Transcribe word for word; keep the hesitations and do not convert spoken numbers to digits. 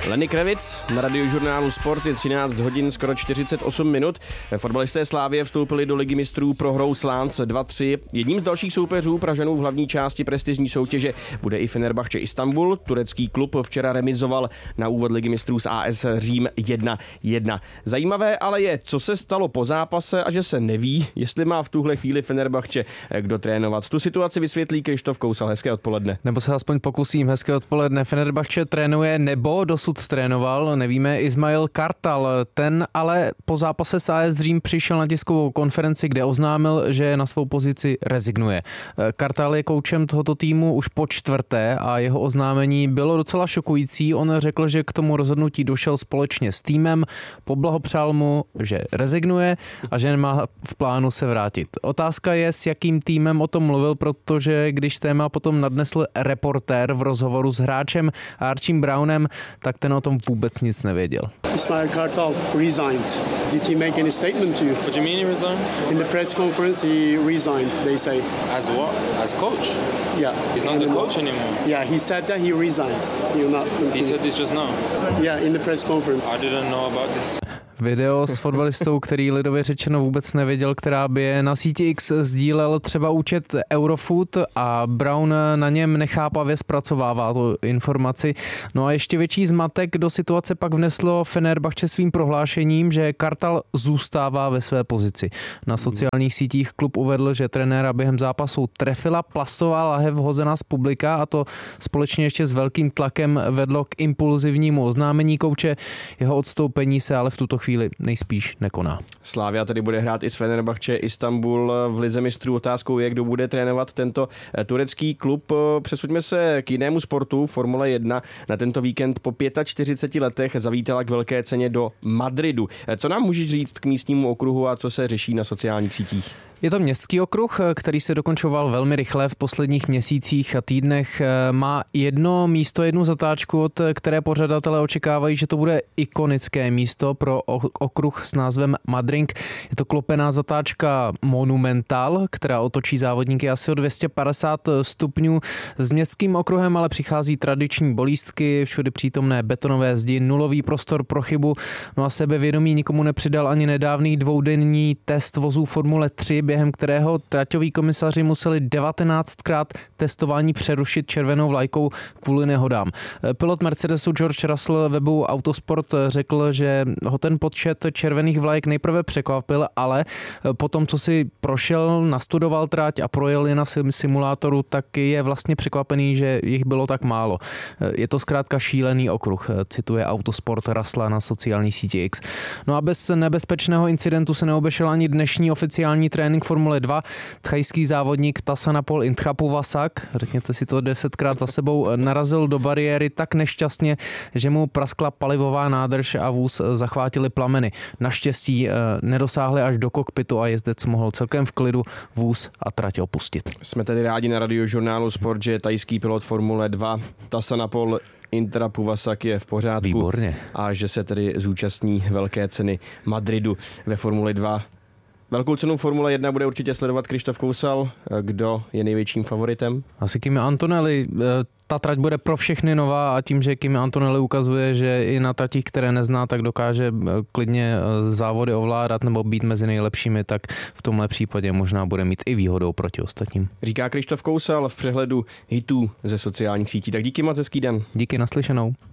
Lenny Kravitz na Radiožurnálu Sport, je třináct hodin, skoro čtyřicet osm minut. Fotbalisté Slavie vstoupili do Ligy mistrů prohrou s Lens dva tři. Jedním z dalších soupeřů Pražanů v hlavní části prestižní soutěže bude i Fenerbahce Istanbul. Turecký klub včera remizoval na úvod Ligy mistrů s A S Řím jedna jedna. Zajímavé ale je, co se stalo po zápase a že se neví, jestli má v tuhle chvíli Fenerbahce kdo trénovat. Tu situaci vysvětlí Krištof Kousal. Hezké odpoledne. Nebo se aspoň pokusím. Hezké odpoledne. Fenerbahce trénuje nebo dosud trénoval, nevíme, Ismail Kartal. Ten ale po zápase s A S Řím přišel na tiskovou konferenci, kde oznámil, že na svou pozici rezignuje. Kartal je koučem tohoto týmu už po čtvrté a jeho oznámení bylo docela šokující. On řekl, že k tomu rozhodnutí došel společně s týmem, poblahopřál mu, že rezignuje a že nemá v plánu se vrátit. Otázka je, s jakým týmem o tom mluvil, protože když téma potom nadnesl reportér v rozhovoru s hráčem Archiem Brownem, tak ten o tom vůbec nic nevěděl. Ismail Kartal resigned. Did he make any statement to you? What do you mean he resigned? In the press conference he resigned, they say. As what? As coach? Yeah. He's not the coach anymore. Yeah, he said that he resigned. He will not continue. He said this just now? Yeah, in the press conference. I didn't know about this. Video s fotbalistou, který lidově řečeno vůbec nevěděl, která by je na síti X sdílel třeba účet Eurofood a Brown na něm nechápavě zpracovává tu informaci. No a ještě větší zmatek do situace pak vneslo Fenerbahce svým prohlášením, že Kartal zůstává ve své pozici. Na sociálních sítích klub uvedl, že trenéra během zápasu trefila plastová lahev hozená z publika a to společně ještě s velkým tlakem vedlo k impulzivnímu oznámení kouče. Jeho odstoupení se ale v tuto chvíli chvíli nejspíš nekoná. Slavia tedy bude hrát i s Fenerbahce Istanbul v Lize mistrů. Otázkou je, kdo bude trénovat tento turecký klub. Přesuďme se k jinému sportu. Formule jedna na tento víkend po čtyřiceti pěti letech zavítala k velké ceně do Madridu. Co nám můžeš říct k místnímu okruhu a co se řeší na sociálních sítích? Je to městský okruh, který se dokončoval velmi rychle v posledních měsících a týdnech. Má jedno místo, jednu zatáčku, od které pořadatelé očekávají, že to bude ikonické místo pro okruh s názvem Madrid. Je to klopená zatáčka Monumental, která otočí závodníky asi o dvě stě padesát stupňů. S městským okruhem ale přichází tradiční bolístky, všude přítomné betonové zdi, nulový prostor pro chybu. No a sebevědomí nikomu nepřidal ani nedávný dvoudenní test vozů Formule tři, během kterého traťoví komisaři museli devatenáctkrát testování přerušit červenou vlajkou kvůli nehodám. Pilot Mercedesu George Russell webu Autosport řekl, že ho ten počet červených vlajek nejprve překvapil, ale potom, co si prošel, nastudoval trať a projel je na simulátoru, tak je vlastně překvapený, že jich bylo tak málo. Je to zkrátka šílený okruh, cituje Autosport Russella na sociální síti X. No a bez nebezpečného incidentu se neobešel ani dnešní oficiální trénink Formule dva. Thajský závodník Tassanapol Intrapuvasak, řekněte si to desetkrát za sebou, narazil do bariéry tak nešťastně, že mu praskla palivová nádrž a vůz zachvátily plameny. Naštěstí nedosáhli až do kokpitu a jezdec mohl celkem v klidu vůz a trať opustit. Jsme tedy rádi na Radiožurnálu Sport, že thajský pilot Formule dva Tassanapol Intrapuvasak je v pořádku. Výborně. A že se tedy zúčastní velké ceny Madridu ve Formuli dva. Velkou cenu Formule jedna bude určitě sledovat Krištof Kousal. Kdo je největším favoritem? Asi Kimi Antonelli. Ta trať bude pro všechny nová a tím, že Kimi Antonelli ukazuje, že i na tratích, které nezná, tak dokáže klidně závody ovládat nebo být mezi nejlepšími, tak v tomhle případě možná bude mít i výhodou proti ostatním. Říká Krištof Kousal v přehledu hitů ze sociálních sítí. Tak díky moc, hezký den. Díky, naslyšenou.